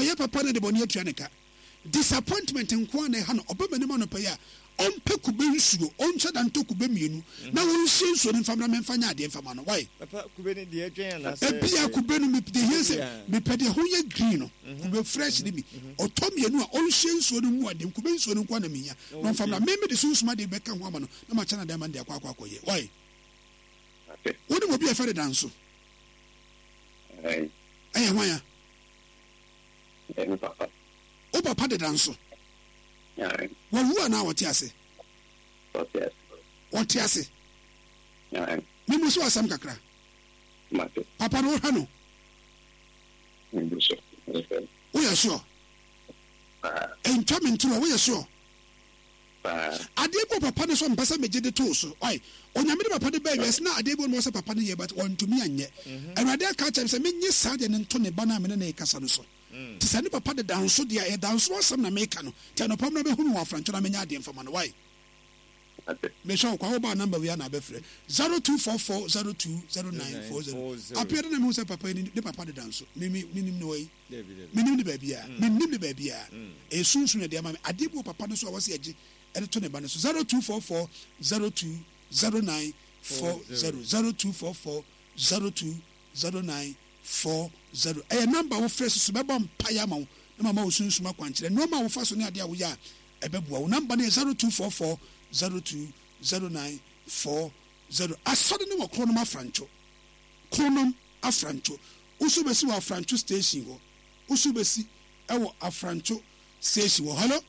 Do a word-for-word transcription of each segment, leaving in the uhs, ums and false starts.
oye papa ne de boni atua ne ka disappointment nko na ha no obema ne ma no paya ompe kube nsuo oncha da nto kube mienu na won hye nsuo ne famra memfa nya ade mfama no why papa kube ne de adwen na se ebia kube no me de hye me pede ho ye green no kube fresh ni mi oto mienu a on hye nsuo no mu ade kube nsuo no nko na minya no famra me me de sunsuma de beka ho ama no na ma chana da ma de akwa akwa akoye why okay woni mo bi e fere danso eh eh wanya eh papa o papa de danso yeah wawu na wote ase okay wote ase yeah me muso asam kakra mate papa no ha no muso okay wo ya sure ah entwa me ntro wo ya sure ah ade bo papa ne so mpasa meje de to so oi onyame de papa de ba yes na ade bo no so papa ne ye but on to me anye awade aka chem se menye sade ne nto ne ba na me ne e kasa no so ti sane papa de danso de e danso asam na meka no ti no pam na be hu no afrancho na menya ade mfama no why ate me show kwa oba number we na be frɛ zero two four four zero two zero nine four zero apia na me hu se papa ni de papa de danso me me nim no yi me nim de ba bia me nim de ba bia e sunsun na de ma me ade bo papa no so wo se agi e to ne ba no so zero two four four zero two zero nine four zero zero two four four zero two zero nine four zero eh number wo fresh so be bom paya ma wo na mama wo sunsuma kwankire no ma wo fa so ne ade a wo ya e be bua wo number ne zero two four four zero two zero nine four zero asode ne wo kronom afrancho kronom afrancho usu besi wo afrancho station ho usu besi e wo afrancho station ho hello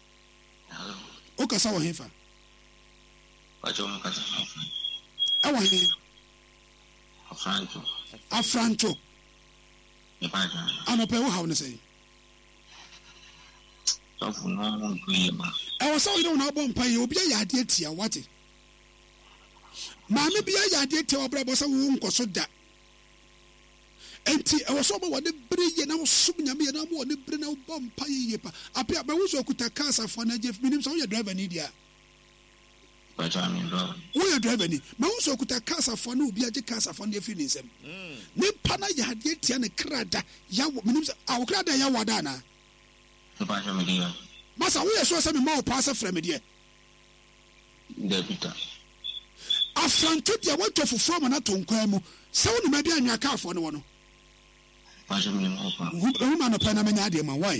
o kasa wo hefa ajo mo kasa e wo he afrancho afrancho e pa ja ano pe wo hawo ne sei so fu no mo kuye ba e wo so you na bo mpa ye obi ya ade atia wate maame bi ya ade atia obra bo so wo nkoso da enti e wo so bo wode bre ye na wo sum nyame ye na mo wode bre na wo bo mpa ye ye pa apia ba wo so kuta kasa fo na jef minim so wo driver ni dia ba ja mi do wo driver ni ma wo so kuta kasa fo na obi age kasa fo na efi ni nsem ni pa na ya ade atia ne krada ya minim so a wo krada ya wada na ba ja mi dia masa wo ye so se me ma wo pass from dia debita afranto dia wo to fufu ma na to nkwan mu se wo ni ma bi anwa ka afo ne wo no ba ja mi mo pa who man upon a many man why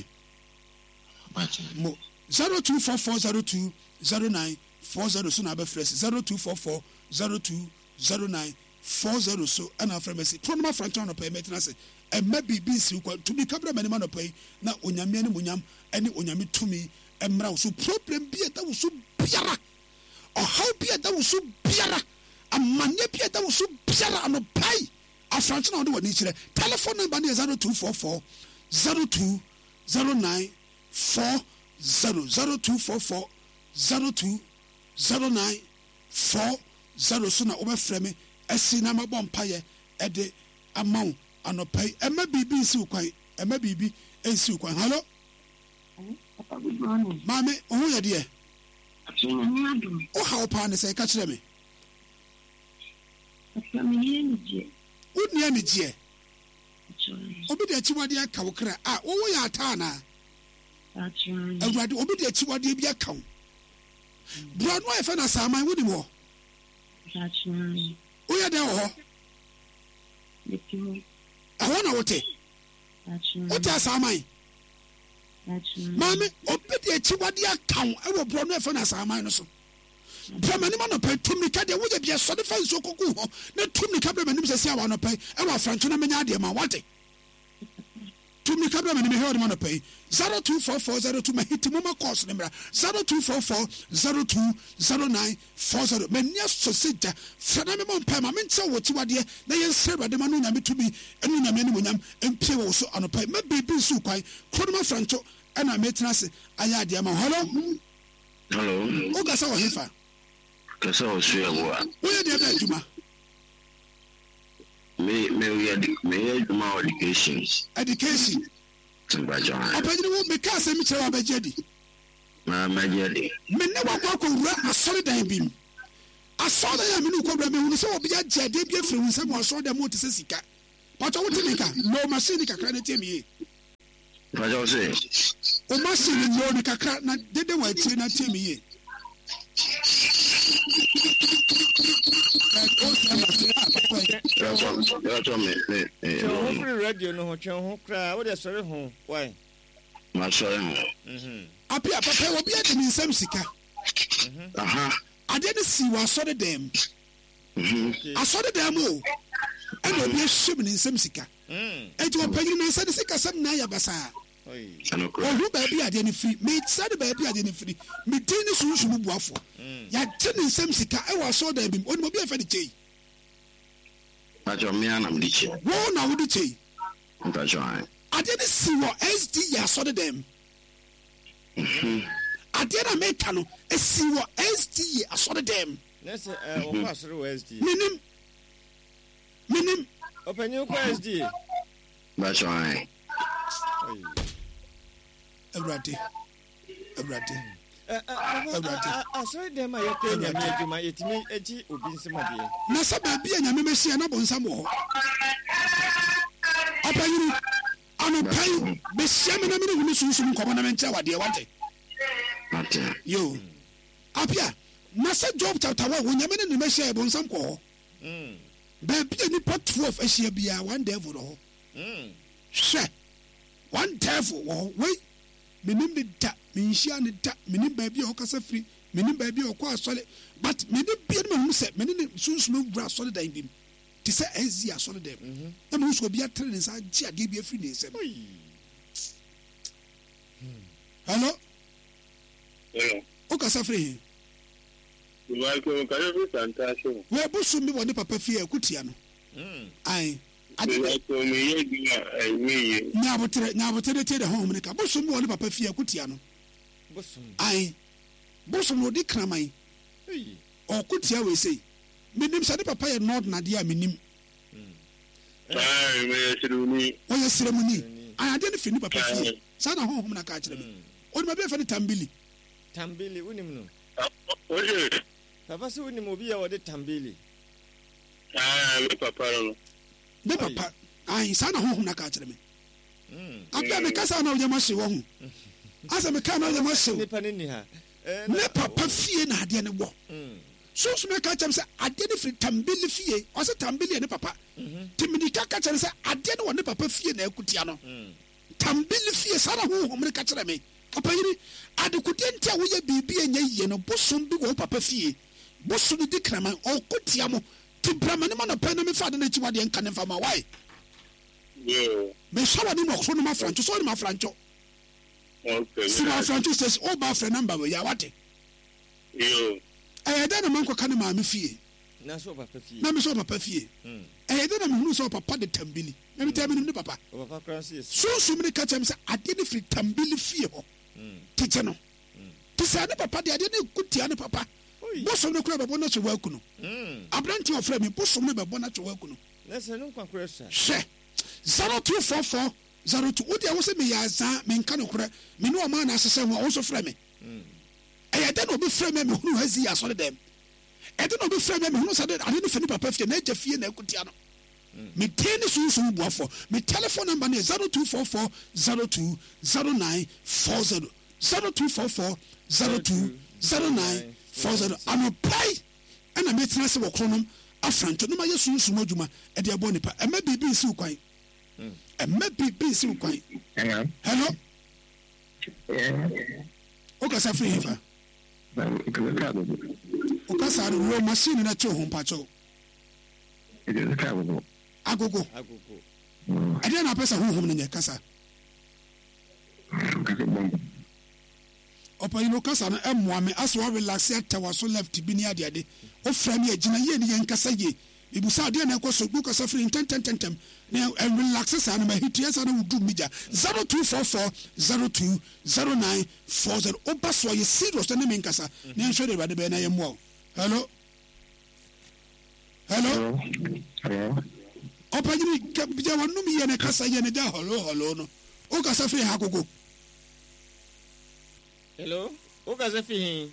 zero two four four zero two zero nine four zero soon have a fresh zero two four four zero two zero nine four zero so and our friend say from my friend on pay maintenance and maybe be to be covered many man pay na onyame ni munyam any onyame to me and mra so problem be that was so biara or how be that was so biara a man be that was so biara and pay afrancho na wo ni kire telephone number is zero two four four zero two zero nine four zero zero two four four zero two zero nine four zero so na wo be frɛ me asi na mabɔ mpaye e de amount anopai e ma bibi nsi ukwan e ma bibi ensi ukwan hello good morning mame o hu ye de e o ha o pa ne sɛ ka kyerɛ me family ni wonni ani gye obi de achiwade aka wo kra a wo wo ya ata na awurade obi de achiwade bi aka wo bro no e fa na saman wodi mo o ya de ho aho na wote wote saman mame obi de achiwade aka wo e wo bro no e fa na saman no so Brahmani man pay to me kade wo je bia so de fa nso koku ho na to me kabra manim sese awa no pay e wa francho na menya de ma wate to me kabra manim he ode man pay zero two four four zero two ma hit mama course nimra zero two four four zero two zero nine four zero menya so seja frana me mon pay ma menche wo ti wade na yen sere de ma no nyame to bi enu nyame ni monyam empie wo so anopai ma bebi su kwai kronoma francho e na metena se aya de ma hello hello o ga sa wo hefa kasa o suya wa wo ye de ba adwuma me me we me adwuma education education Timbajan abajini wo me ka se mi kire wa bajedi na majedi me ne wa kwa ko wura asori dan bim asori dan ya me nu ko bra me hu se obi agye de bi afiri hu se mo asori dan mo te se sika pato wo te me ka no machine kakra ne tie me Pacho say. O ma se ni lo ni kakra na dede wa tie na tie mi ye. Pacho me me. Cho free radio no ho twen ho kra, wo de sori ho. Why? Ma sori ho. Mhm. Apia papa obi ade ni nsam sika. Aha. Ade ne si wa sori dem. Mhm. Asori dem o. Ana obi ehwem ni nsam sika. Mm. Enti o pagiri na sade sika sam na ya basa. Oi. Ohu baabi ade ne free. Me sade baabi ade ne free. Me tin ne sunsun buafo. Ya te ne nsam sika e wa sori dem. Oni obi afa de chei. Pacho me anam di che. Wo na wo de chei. Pacho ai. Ade ne si wo S D ya sori dem. Ade na meka no e si wo S D ya sori dem. Nese eh o kwa sori S D. Minim. Minim. Openyu kwa S D. Pacho ai. Oi. Awurade. Awurade. Eh eh asori dem a yete nyame adwuma yetimi eji obi nsemade. Na sa baabi a nyame mehyia na bonsam wɔ hɔ. Apayiri anopai behyia me na me ne hunu sunsun nkɔmɔ na menkyɛ wadeɛ wate. Ate. Yo. Apia na sa Job chapter one wo nyame ne ne mehyia bonsam kɔ hɔ. Mm. Baabi a nipa twelve ahyia bia one devil wɔ hɔ. Mm. Hwɛ. One devil wɔ hɔ. Wei menim ne da menhyia ne da menim baabi a ɔkasa firi menim baabi a ɔkɔ asɔre but menim bia ne mahunu sɛ mene ne sunsun wura asɔre dan bi mu te sɛ ɛzi asɔre dan na mahu sɛ obi atere ne nsa agye adeɛ bi afiri ne nsɛm. Hello Hello. wokasa firi he Michael, can you be fantastic? wɔabosom bi wɔ ne papa fie a ɛkotia no Mm. ae ade Michael, me ye di a me. nyaabotere nyaabotere tie de honhom ne ka bosom bi wɔ ne papa fie a ɛkotia no Bosom. ae bosom no ɔde kraman Oi. ɔkotia wei sei menim sɛ ne papa yɛ nɔɔd nadeɛ a menim Ah, me siruni. wɔyɛ seremoni adeɛ no firi ne papa fie saa na honhom na ka kyerɛ me ɔde mabi ɛfɛ ne tambili Tambili unim no. Oje. Papa se unim obi a wode tambili. Ah, me papa no. ne papa ae saa na honhom na ka kyerɛ me Mm. abia meka saa na wogyama hye wɔ ho asɛ meka na wogyama hyew Nipa ne ni ha. Eh. ne papa fie na adeɛ no wɔ Mm. sunsun ka kyerɛ me sɛ adeɛ no firi tambili fie ɔsɛ tambili yɛ ne papa timidika ka kyerɛ sɛ adeɛ no wɔ ne papa fie na akutia no Mm. tambili fie saa na honhom ne ka kyerɛ me ɔpayiri adekodeɛ nti a woyɛ biribi a ɛnyɛ yie no bosom bi wɔ wo papa fie bosom di kraman ɔko tia mo te brama ne ma nɔpɛ na mefa ade no akyi wadeɛ nka ne mfa ma wae Yo. mesɛ wɔ ne ma ɔkoro no ma afrantwo sɛ wode ma afrantwo Okay. si ma afrantwo station woba afrɛ namba wɔ yɛ wate Yo. ɛyɛ dɛn na mankɔka ne maame fie Na so papa fie. na me sɛ ɔpapa fie Mm. ɛyɛ dɛn na mehunu sɛ ɔpapa de tambili na metaa menim ne papa O papa kransi yes. sunsum ne ka kyerɛ me sɛ adeɛ no firi tambili fie hɔ Mm. tete no te sɛ ne papa de adeɛ no ɛku tia ne papa Oi. bosom no kora bɛbɔ no kyɛ woaku no Mm. aberante ɔfrɛ me bosom no bɛbɔ no kyɛ woaku no Nese no kwankura sa. hwɛ zero two four four zero two wodeɛ wo sɛ meyɛ azaa menka nokorɛ mene ɔma na ahyehyɛ ho a wo nso frɛ me ɛyɛ dɛn na obi frɛ me a mehunu hasi yɛ asɔre dɛm ɛdɛn na obi frɛ me a mehunu sɛ de ade no fɛ ne papa fie na agya fie na akutia no metee ne sunsum boafoɔ me telephone number no yɛ zero two four four zero two zero nine four zero zero two four four zero two zero nine four zero anopai ɛna metena sɛ wɔ kronom afrantwo na mayɛ sunsum adwuma ɛde abɔ nipa ɛma biribi nsi wo kwan ɛma biribi nsi wo kwan Hello. hello Yeah. wokasa firi hefa wokasa no wɔ machine no akyi wo ho mpakyɛw agogo Agogo. ɛdeɛ na apɛ sɛ honhom no nyɛ kasa ɔpayi no kasa no ɛmmoa me asɛ wɔrelaxe atawa so left bi ne adeade wofrɛ me agyina yie ne yɛnkasa yie mebusa adeɛ na ɛkɔ so wokasa firi ntɛntɛntɛntɛm na ɛrelaxe saa no mahituɛ saa na wodu megya zero two four four zero two zero nine four zero woba so ɔyɛ serious ne menkasa ne ɛnhwɛ de awurade bɛɛ na yɛmmoa wo hello hello Hello. ɔpanyini gya wanom yɛ ne kasa yɛ ne gya hɔlo hɔlo no wokasa firi ha agogo Hello. O ka se fi.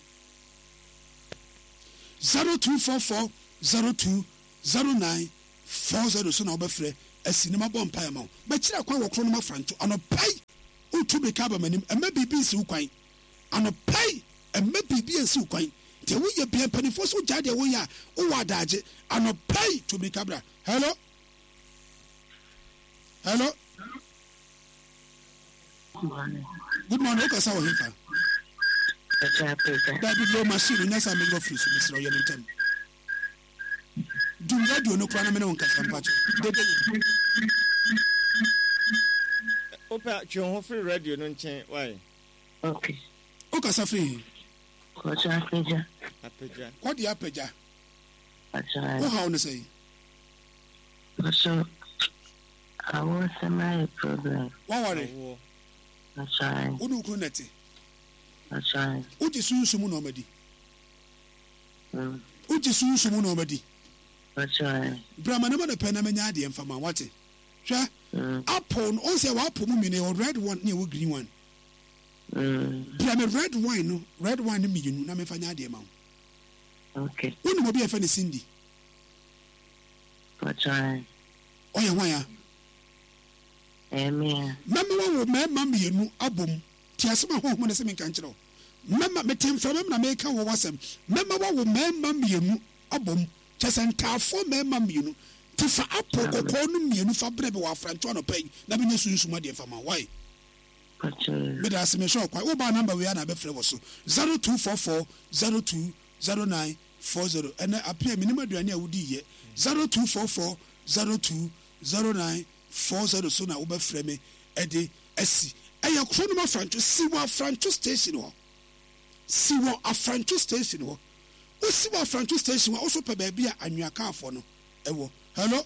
zero two four four zero two zero nine four zero so na wobɛfrɛ asi ne mabɔ mpaeɛ ma wo bɛkyerɛ kwan wɔ koro no mafranto anɔpai wotu beka ba manim ɛma biribi nsi wo kwan anɔpai ɛma biribi nsi wo kwan deɛ woyɛ bia mpanimfoɔ so wogyaa deɛ woyɛ a wowɔ adagye anɔpai to beka bra hello hello good morning wokasa wɔ hefa dabi low machine nyɛ sɛ megɔ firi so mesrɛ ɔyɛ no ntam dum radio no kora na mene wo nkasa mpakyɛ dede Opa chon free radio no nchen why? Okay. Okasa free. Ko cha apeja. Apeja. What the apeja? Acha. What how no say? So I want some problem. What worry? Acha. Udu kruneti. Acha. Uji sunsumu no medi. Mm. Uji sunsumu no medi. Acha. Brahma na ma pena menya ade mfama wate. Hwa apple on say wa apple mu mine o red one ne o green one. Mm. Brahma red wine no, red wine ne miyinu na me fanya ade ma. Okay. Woni mo bi e fa ne Cindy. Acha. Oye hwan ya? Emia. Mama wa wo mama miyenu abom. Ti asema ho ho ne se me kan kire o. Mama metem fra mama na me ka wo wasem. Mama wa wo mama miyenu abom. Chesentafo mama miyenu. Ti fa apple kokko no miyenu fa brebe wa francho no pai na me nsunsuma de fa ma why? Acha. Me da se me show kwa. Wo ba number we na be frɛ wo so zero two four four zero two zero nine four zero and appear minimum aduane a wodi ye zero two four four zero two zero nine four zero so na wo be frɛ me e de asi eya krono ma francho si wa francho station ho si wa afrancho station ho o si wa francho station ho so pe ba bia anwaka afo no ewo hello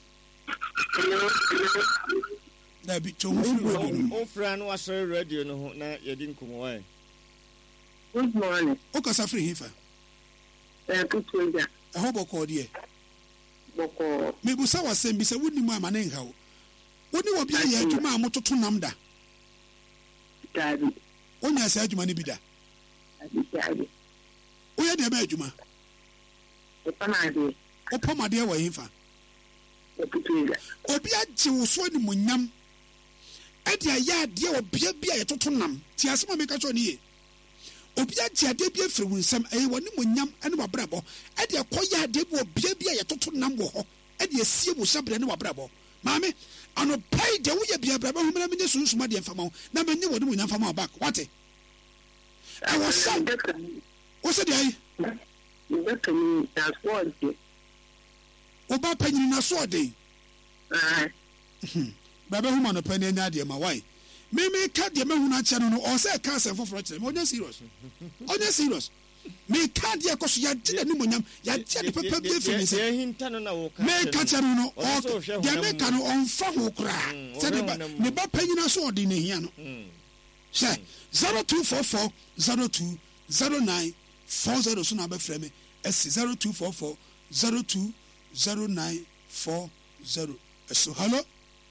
na bi to o fra no asore radio no ho na yedi nkomo why. Good morning. O ka safri hifa Eh kutuja. e ho boko de Boko. me bu sa wasem bi se woni mu amane nha wo woni wo bia ye adwuma amototo nam da Daddy. onya sa adwuma ne bi da Daddy. o ye de ba adwuma E panade. o pomade wo hifa E kutuja. obi agye wo so ni munyam e de aya ade obia bia ye toto nam ti asema me ka cho ne ye obi agye ade bia firi wunsam e woni munyam ene wabrabo e de koya ade bia obia bia ye toto nam wo ho e de asie wo sabre ne wabrabo maame ano pai de wo ye bia brabo hu mena me sunsuma de mfama na me ne wo de munyam fama back what e wo sam wo se de ai Ndaka ni transport. oba panyin na so de Ah. baba hu ma no pan anya de ma why me me ka de ma hu na che no no o se ka se foforo che mo nya serious onya serious me ka de akoso ya de ni monyam ya de de papa bi fi me se ye hinta no na wo ka. me ka che no no o de me ka no on fa ho kra se de ba ne ba panyin so de ne hia no se zero two four four zero two zero nine four zero so na ba frɛ me s zero two four four zero two zero nine four zero so hello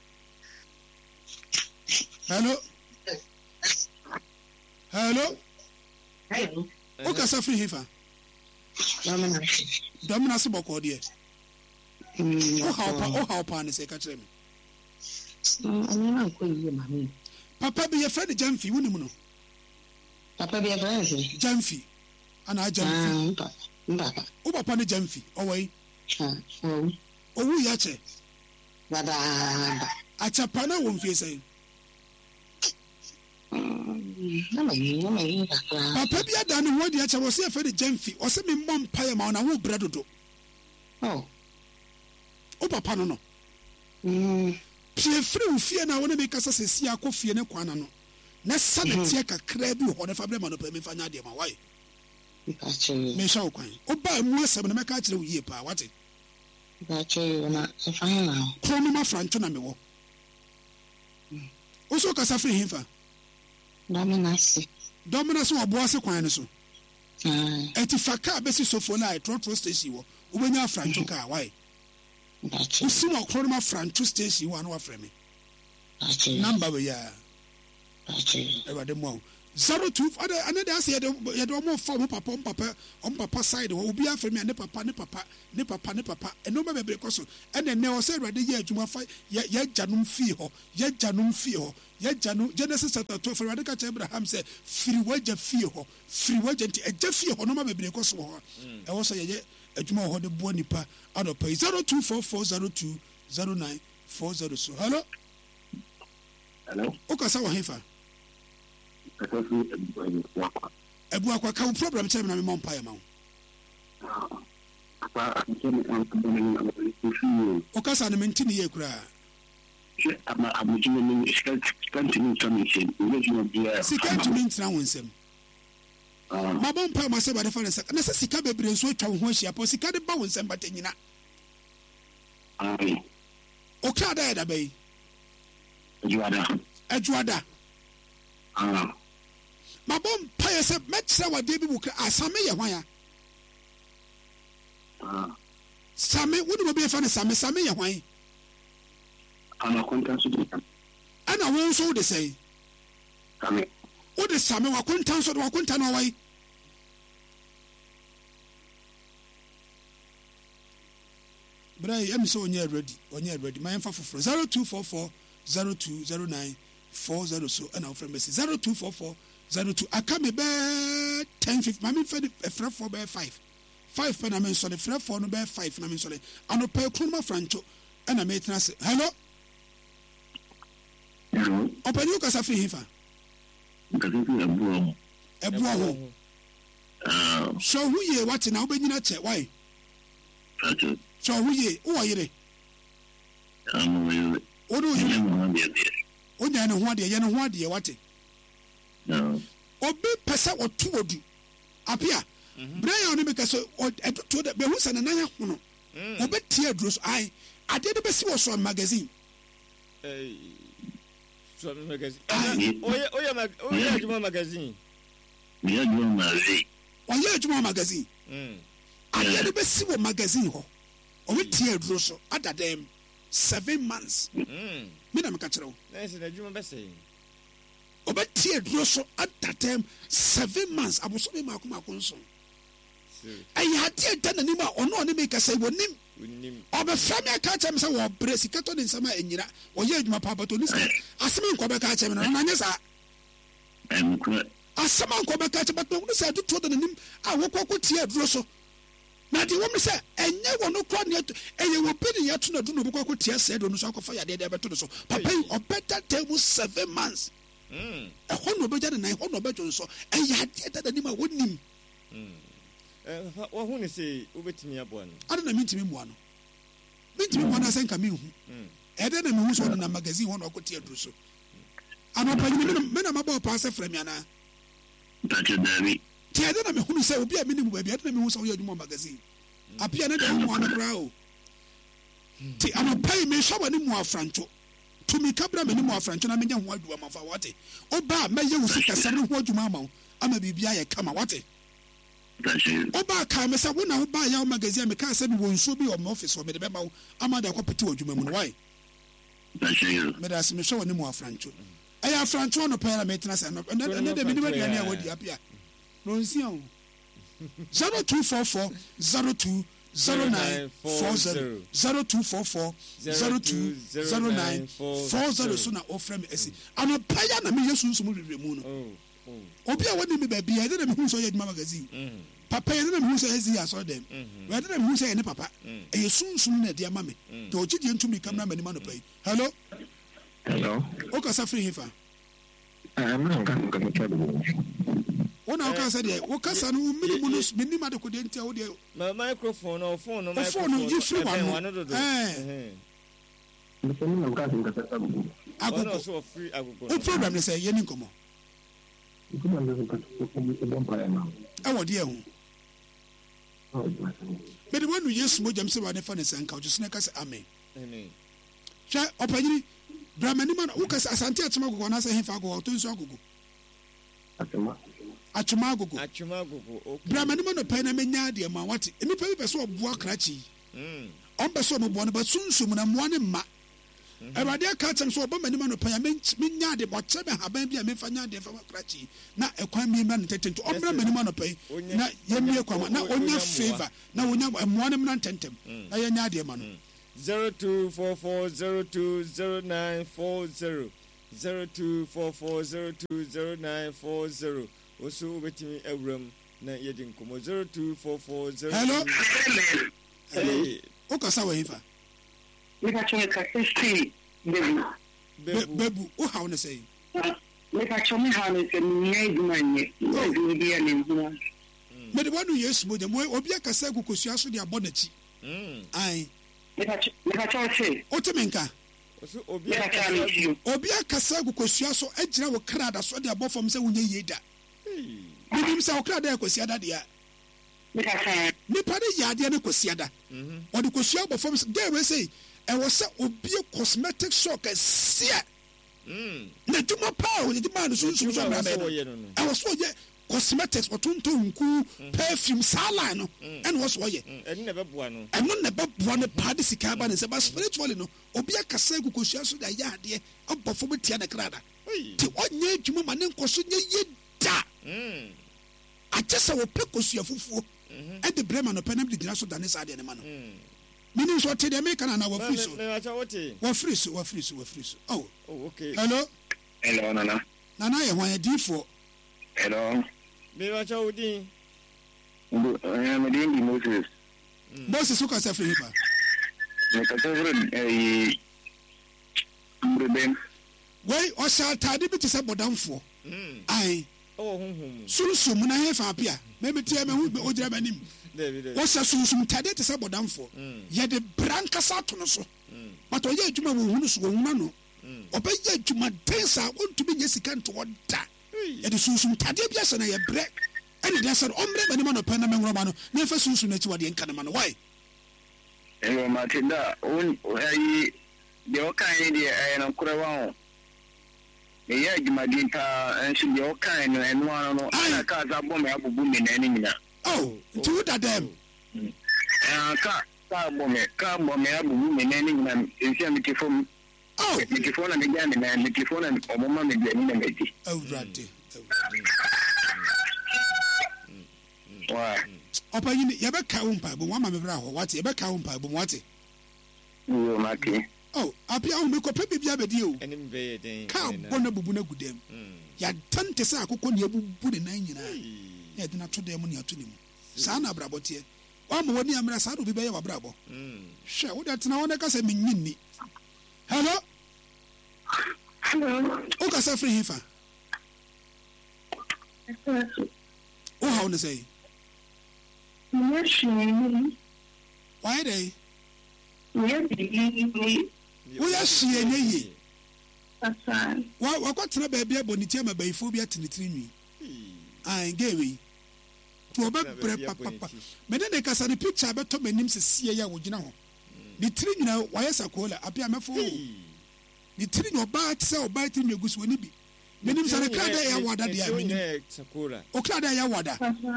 hello hello Hello. o ka sa free hifa Mama. domina se boko de Mm. o ha pa o ha pa ne se ka kyerɛ me Ani na ko yi mami. papa bi ye friend Jamfi woni mu no Papa bi afra nse. Jamfi ana Jamfi Ah, papa. o papa ne Jamfi o wai Ah, oh. o wu ya che Baba. achapa na wo mfie sai Na mami, na mami kakra. papa bi ada ne ho de acha wo se friend Jamfi o se me mmom pae ma na wo bra dodo Oh. o papa no no Mm. pie free wo fie na wo ne me kasa sesi akɔ fie ne kwana no na sa na tie kakra bi ho ne fa bre ma no pa me fanya de ma why Pache. me sha wo kwan o ba mu asɛm na me ka kyerɛ wo yie pa wate Pache na e fa na. krono ma francho na me wo o so kasa free hifa Da me na si. domina so obo ase kwan ne so Ah, eti faka be si sofo na ai trotro station wo ubenya francho ka why pache. usi mo krono ma francho station wo na wa frɛ me Pache. number we ya Pache. everybody mo zero two ada another ase ye de ye de mo fa mo papa mo papa mo papa side wo obi afrɛ me ne papa ne papa ne papa ne papa eno ma bebre koso ene ne o se everybody ye adwuma fa ye ye janum fie ho ye janum fie ho yɛgya no Genesis chapter twelve Awurade ka kyerɛ Abraham sɛ firi wagya fie hɔ firi wagya nti agya fie hɔ noma bebree kɔ so hɔ ɛwɔ sɛ yɛyɛ adwuma wɔ hɔ de boa nipa adɔpa zero two four four zero two zero nine four zero so hello hello okasa wɔ hefa ebu akwa ka problem kyerɛ me na me mɔ mpa yɛ ma wo okasa ne mentini yɛ kura sika ntumi ntena wo nsɛm mabɔ mpa ma sɛ bade fa ne sɛ na sɛ sika bebree nso atwa wo ho ahyia pɔ sika de ba wo nsɛm bata nyina okra da yɛ da bɛyi adwoada mabɔ mpa yɛ sɛ mɛkyerɛ wadeɛ bi mu kra asame yɛ hwan a same wone mɔbi yɛfa ne same same yɛ hwan ana wo nso wode sɛe wode same wakonta nso de wakonta no ɔwai brɛ ɛmi sɛ ɔnyɛ ready ɔnyɛ ready ma yɛmfa foforɔ zero two four four zero two zero nine four zero so ɛna wofrɛ mɛsi zero two four four zero two aka me bɛɛ ten fifty ma memfɛ de ɛfrɛfoɔ bɛɛ five five pɛ na mensɔre frɛfoɔ no bɛɛ five na mensɔre anɔpɛ kronoma francho ɛna metena ase hello ɔpɛni wo kasa firi hefa ɛboa ho sɛ ho yie wate na wobɛnyina kyɛ wae sɛ ho yie wowɔ yere wode woyere wonya ne ho adeɛ yɛ ne ho adeɛ wate obi pɛ sɛ ɔto wɔ du apia berɛ yɛ ɔne meka sɛ ɛdotoɔ dɛ bɛhu sɛ ne nan ahono ɔbɛtie aduro so ae adeɛ de bɛsi wɔ so magazine So magazine. Oye oye mag oye adwuma magazine. Me adwuma magazine. Oye adwuma magazine. Mm. Aye de besi wo magazine ho. O me tie aduro so adadam seven months. Mm. Me na me ka kyerɛ wo. Na se na adwuma bɛsɛ. O be tie aduro so adadam seven months aboso me mako mako nso. Aye ade da na nim a ɔno ɔne me ka sɛ wonim. ɔbɛfrɛ me aka kyerɛ me sɛ wɔbrɛ sika tɔ ne nsɛm a ɛnyina ɔyɛ adwuma paa bɛtɔ ne sika asɛm nkɔ bɛka kyerɛ me no ɔnanyɛ saa asɛm nkɔ bɛka kyerɛ bɛtɔ ne sɛ ɛdotoɔ da n'anim a wɔkɔkɔ tie aduro so na deɛ wɔm sɛ ɛnyɛ wɔ no korɔ ne ɛyɛ wɔ bi ne yɛto no adu na ɔbɛkɔkɔ tie sɛ do no so akɔfa yadeɛ deɛ bɛto no so papa yi ɔbɛda da mu seven months ɛhɔ na ɔbɛgya ne nan ɛhɔ na ɔbɛdwo so ɛyɛ adeɛ da n'anim a wɔnim wahu ne sɛ wobɛtumi aboa no ade na mentumi mmoa no mentumi mmoa no asɛ nka mehu ɛdɛ na mehu sɛ ɔde na magazine hɔ na ɔkɔte aduru so anɔpanyini mena mabɔ paa sɛ frɛ me anaa nti ɛdɛ na mehunu sɛ obi a menim baabi ɛdɛ na mehu sɛ woyɛ adwuma magazine apia ne deɛ wommoa no koraa o nti anɔpa yi mehwɛ w'ane mu afrantwo tumi ka bra m'ani mu afrantwo na menyɛ ho adwuma mafa wate ɔba mɛyɛ wo sikasɛm no ho adwuma ama wo ama biribia yɛ kama wate Oba ka me sɛ wo na wo ba ya magazine me ka sɛ me wɔ nsuo bi wɔ my office wɔ me de bɛma wo ama da kɔpete wɔ adwuma mu no why me da se me hwɛ wɔ ne mu afrantwo ɛyɛ afrantwo no pɛ na me tena sɛ no ɛne de me ne aduane a wadi apia no nsia wo zero two four four zero two zero nine four zero zero two four four zero two zero nine four zero so na ofrɛ me asi ana pa ya na me yesu nso mu hwehwɛ mu no obi a wani me baabi a ɛde na mehu sɛ ɔyɛ adwuma magazine papa yɛ de na mehu sɛ ɛzi asɔ dɛm ɛde na mehu sɛ ɛne papa ɛyɛ sunsum na ɛde ama me nti ɔgyegye ntumi kam na m'anim anɔpa yi hello hello wokasa firi hefa wona woka sɛ deɛ wokasa no mene mu no menim ade kodeɛ nti a wodeɛ microphone no phone no phone no yi firi wa no agogo wo program ne sɛ yɛni nkɔmmɔ ɛwɔ deɛ ho mede woanu yesu mogyam sɛ wade fa ne sɛ nka wogye so ne ka sɛ amen hwɛ ɔpanyini bra m'anim a woka sɛ asante atwema agogo anaasɛ hefa agogo ɔtɔ nsu agogo atwema agogo bra m'anim a nɔpɛ na mɛnya adeɛ ma wate nnipa bi pɛ sɛ ɔboa krakyi ɔmpɛ sɛ ɔmɔboa no ba sunsum na mmoa ne mma Awurade aka kyɛm sɛ ɔba m'anim anɔpa ya menya ade bɔkyɛ me haban bi a memfa nya ade fa makrakyi na ɛkwan miemra ne tɛtɛ nti ɔmmra m'anim anɔpa yi na yɛmmie kwama na ɔnya favor na ɔnya mmoa no mmra ntɛntɛm na yɛnya adeɛ ma no zero two four four zero two zero nine four zero zero two four four zero two zero nine four zero. Also betimi awram na yedin komo zero two four four zero. Hello. Hey. O kasa wa hifa. Me ka chome ka sisi bebu. Bebu o ha wona say. Me ka chome ha no se mi nyai dumanye. O bi dia ne nduma. Me de wonu Yesu mo de mo obi akasa kokosua so de abonachi. Mm. Ai. Me ka me ka chome. O te menka. So obi akasa obi akasa kokosua so agira wo krada so de abofom se wonye yeda. Bidim sa okrada ekosia da dia. Nipa de yade ne kosia da. Mhm. O de kosia abofom se dey we say e wo se obi cosmetic shop esia. Mm. Na tuma pa o de man so so so na be. E wo so ye cosmetics otonto nku perfume sala no and was wo ye. En ne be boa no. En ne be boa ne pa de sika ba ne se ba spiritually no obi akasa kokosia so da yade abofom tia na krada. Ti onye adwuma ma ne nkoso nye yeda. Mm. Achesa wo pekosua fufuo. E de brema no penam de dina so dane sa de ne ma no. Mm. Mini so te de me kana na wo free so. Me acha wote. Wo free so, wo free so, wo free so. Oh. Oh, okay. Hello. Hello, Nana. Nana ye wan di for. Hello. Me acha wodi. Ndu, eh me di Moses. Moses so ka sa free pa. Me ka sa free eh Mbreben. Wei o sha tade bi te se bodamfo. Mm. Ai. Oh, hum. Sunsum na he fa apia. Me me tie me hu o gira manim. David. O sha sunsum tade te se bodamfo. Ye de branka sa to no so. But o ye adwuma wo hunu so wo huna no. O be ye adwuma tensa on to be yesika nto oda. Ye de sunsum tade bia se na ye bre. Ene de se omre manim no pe na menwro ma no. Na fa sunsum na chi wade enka na ma no. Why? Hello, Matilda. On ayi de o kan ni de na kurawa o. Yeah, you might get and should be okay and one on I can't have bomb abubu in any. Oh, two that them. Car bomb, car bomb abubu in any man is a phone. Oh, the phone and again and the phone and Obama may be an enemy. Oh, right. Why? Opa, you ever count by one mamma, what's ever count by what? You are lucky. Oh, apia o me ko pe bibia be di o. Enim be den. Ka bona bubu na gudem. Ya tante sa akoko ne bubu ne nan nyina. Ya de na to dem ne ato nim. Sa na brabote. Wa mo woni amra sa do bi be ye wa brabo. Mm. Hwe wo dat na wona ka se mennyini. Hello? Hello. O ka sa free hifa. O how ne say? Yes, why dey? Yes, we we are seeing ye. Asa. Wa wa kwatena ba bia boniti ama baifo bia tenetiri nwi. Ai gewe. To ba bre papa. Me de kasa ne picture be to manim sesie ya wo gina ho. Ni tiri nyina wa yesa kola apia mefo. Ni tiri no ba tse oba tiri megusu woni bi. Menim sa ne krada ya wada de a menim. O krada ya wada.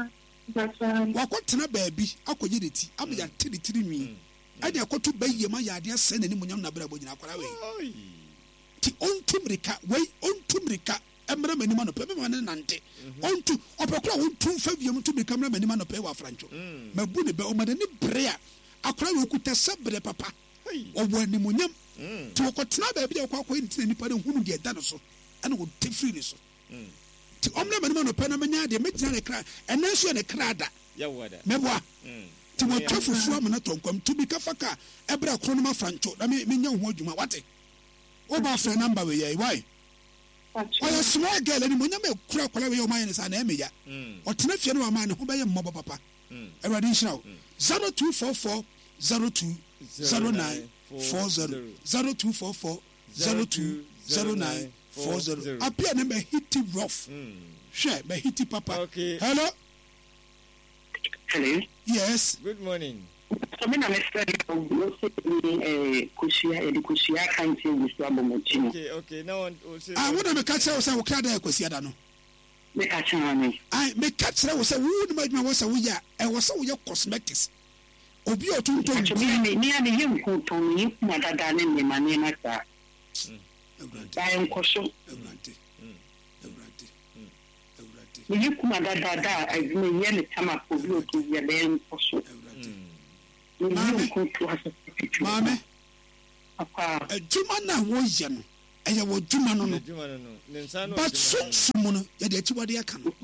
Wa kwatena ba bi akoye de ti abya tiri tiri nwi. Ade akoto baye ma ya de ase nani munyam na bra bo nyina kwara we. Ti ontumrika we ontumrika emra manima no pe me man nante ontu opekura ontum fa biem tumrika emra manima no pe wa francho mabu ne be o madani brea akora we okuta sabre papa o wani munyam ti okotena ba bi de kwa kwa ni nipa de hunu de da no so ana wo tefri ni so ti omra manima no pe na manya de megina ne kra enanso ne kra da ya wada meboa ti wo tafufu amana tonkwam tumika faka ebra kro no ma francho na me nya ho adwuma wate Oba friend number we ye why? Oya small girl ani monya me kura kwala we o man ni sa na eme ya. O tena fie no man ne ho be ye mmobo papa. Eradi nshira o. zero two four four zero two zero nine four zero zero two four four zero two zero nine four zero. Apia na me hiti rough. Share me hiti papa. Okay. Hello. Hello. Yes. Good morning. So me na me say eh kusia e kusia kan ti wusu abomochi. Okay, okay. Now on say Ah, what am catch say wo kra da kwasi ada no. Me catch am. Ai, me catch wo say wo ni ma wo say wo ya e wo say wo ya cosmetics. Obi otunto nku. Me me ani ye nku to ni kuma dada ne ne mane na sa. Dai nko so. Ewrante. Ewrante. Ewrante. Me ye kuma dada da me ye ne tama ko bi otu ye be nko so. Mame, mame, Papa, a Juma na wo ye no. ɛyɛ wɔ dwuma no no adwuma no no ne nsa no but sunsum no yɛde akyiwade aka no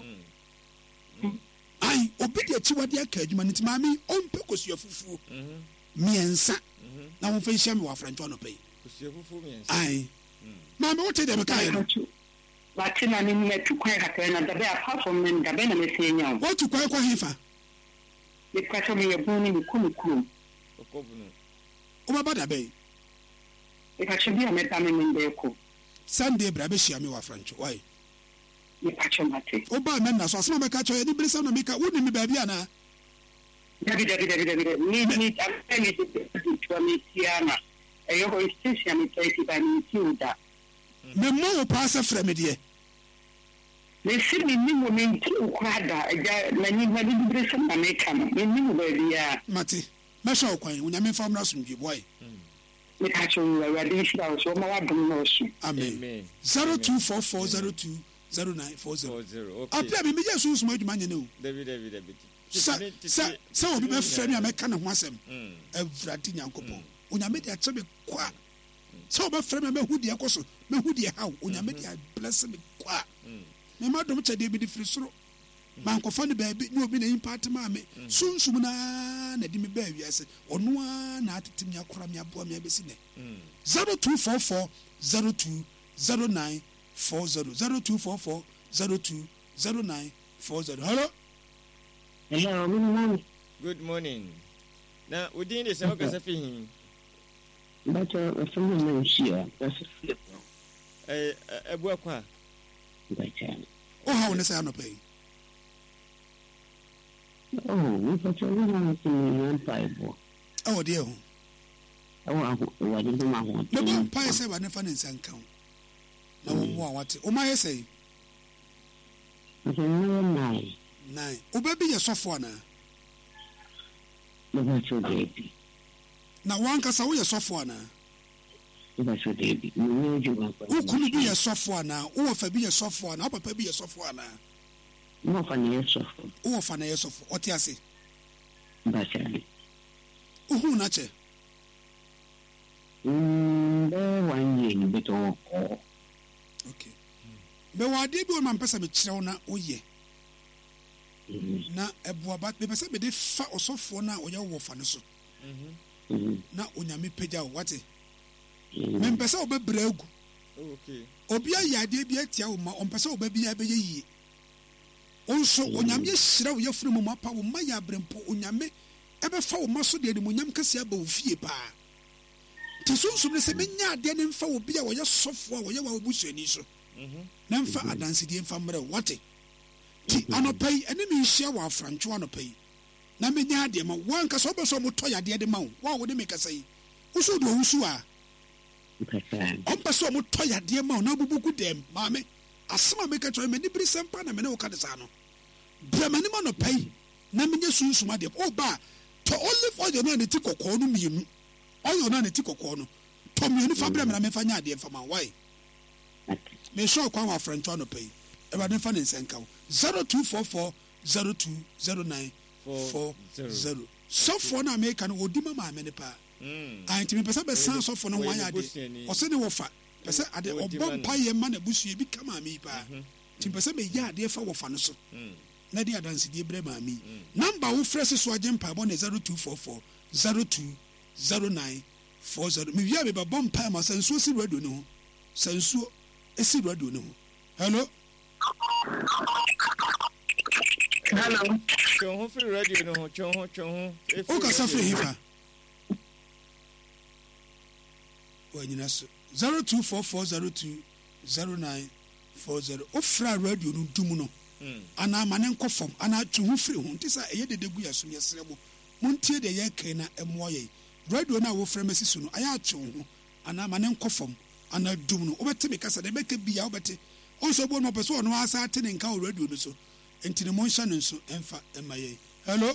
ai obi de akyiwade aka adwuma no nti maame ɔmpɛ kosua fufuo mmiɛnsa na wɔmfa nhyia me wɔ afrantɔ anɔpɛ yi kosua fufuo mmiɛnsa ai maame wote deɛ mekaeɛ no wate na ne mu atu kwan kakra na dabe apart from ne dabe na mɛsɛ nya wo wotu kwan kɔ hefa mepka sɛ meyɛ bɔn ne meku me kurom ɔkɔbu no wobɛba dabe yi mepka sɛ bi a mɛba me membɛɛkɔ sunday bra bɛhyia me wɔ afrantɔ wae mepka sɛ mate wobaa mɛnna so asɛm a bɛka kyɛ yɛde bere sɛ na meka wone me baabi anaa dabi dabi dabi dabi dabi ni ni amfɛ ni sɛ tuwa me tia na ɛyɛ hɔ station me tɛsi ba ni ti uda memmɔ wo paa sɛ frɛ me deɛ mesi me ni mo me nti ukura da agya mani mani bere sɛ na meka no me ni mo baabi a mate mɛhwɛ wo kwan wonyame mfa mmra somdwe boae meka sɛ awurade nhyira wo so ɔma wadom na ɔso amen zero two four four zero two zero nine four zero okay apia me meyɛ sunsum adwuma nyɛ ne o dabi dabi dabi sɛ sɛ sɛ obi bɛfrɛ me a mɛka ne ho asɛm awurade nyankopɔn onyame de akyɛ me kwa sɛ wobɛfrɛ me a mɛhu deɛ kɔ so mɛhu deɛ haw onyame de ablɛse me kwa mema dom kyɛdeɛ bi de firi soro mankɔfa no baabi ne obi na nyimpa atema me sunsum naa na de me baa wiase ɔno a na atete me akora me aboa me abɛsi nɛ zero two four four zero two zero nine four zero zero two four four zero two zero nine four zero hello hello good morning good morning na udin de sɛ wokasa fi hin bacho afanya na nshia wasifia eh ebu akwa bacha o ha wona sɛ anɔpɛ yi oh we bacho na nsi yan paibo ɛwɔ deɛ ho ɛwɔ aho wadi do ma ho ne ba pae sɛ ba ne fa ne nsa nka ho na wo mo a wate o ma yɛ sɛ no nai nine o ba bi yɛ sɔfo ana no bacho baby na wankasa wo yɛ sɔfo ana no bacho baby no juba kwa wo kunu bi yɛ sɔfo ana wo fa bi yɛ sɔfo ana wo papa bi yɛ sɔfo ana no fa ne sɔfo wo fa na yɛ sɔfo ɔte ase bacha wo hu na kyɛ mm be one year ni beto oh okay be wa de bi o ma mpɛ sɛ me kyerɛw na wo yɛ na ɛboa ba be pɛ sɛ be de fa ɔsɔfo na ɔyɛ wo fa ne so na onyame pagya wo wate me mpɛ sɛ wobɛbrɛ agu okay obi ayɛ adeɛ bi atia wo ma ɔmpɛ sɛ wobɛbi abɛyɛ yie onso onyame hyira wo yɛfunu mu mapa wo ma yɛ abrempo onyame ɛbɛfa wo ma so deɛ ne monyam kɛse aba wo fie paa te sunsum ne sɛ menya adeɛ ne mfa wo bi a wɔyɛ sɔfo a wɔyɛ wa obusuani so na mfa adansedie mfa mmerɛ wate ti anɔpɛ yi ɛne me nhyia wɔ afrantwo anɔpɛ yi na menya adeɛ ma wanka sɛ wobɛsɛ ɔmotɔ yɛ adeɛ de ma wo wa wo de me kasa yi woso de ɔwusu a ɔmpɛ sɛ ɔmotɔ yɛ adeɛ ma wo na wobubu gu dɛm maame asɛm a meka kyerɛ m'ani bere sɛm pa na mene wo ka de saa no brɛ m'anim anɔpɛ yi na menyɛ sunsum adeɛ woba a tɔ olive oil no a ne ti kɔkɔɔ no mmienu oil no a ne ti kɔkɔɔ no tɔ mmienu fa brɛ me na memfa nyɛ adeɛ mfa ma wae mehyɛ ɔkwan wɔ afrantwo anɔpɛ yi awurade mfa ne nsɛ nka wo zero two four four zero two zero nine four zero sɔfoɔ no a meka no wɔdi ma maame ne paa anti mepɛ sɛ bɛsan sɔfoɔ no ho ayɛ adeɛ ɔsɛ ne wɔfa pɛ sɛ ade ɔbɔ mpayɛ ma na busua bi ka maame yi paa nti mpɛ sɛ mɛyɛ adeɛ fa wɔfa no so na de adansedie brɛ maame yi namba wo frɛ se so agye mpaebɔ ne zero two four four zero two zero nine four zero mewia mebɛbɔ mpae ma sɛ nsuo si radio ne ho sɛ nsuo ɛsi radio ne ho hello hello twɛn ho firi radio no ho twɛn ho twɛn ho wokasa firi hefa wanyina so zero two four four zero two zero nine four zero ofra radio no dum no ana ma ne nkɔ fam ana twe ho firi ho nti sɛ ɛyɛ dede gu yaso yɛsrɛ mo montie de yɛ kan na ɛmoa yɛ radio na wo frɛ masi so no ayɛ atwe ho ana ma ne nkɔ fam ana dum no wobɛte me kasa de bɛka bia wobɛte ɔnso bo no pɛ so ɔno asa ate ne nka wo radio no so enti ne monhyɛ no nso ɛmfa ɛma yɛ hello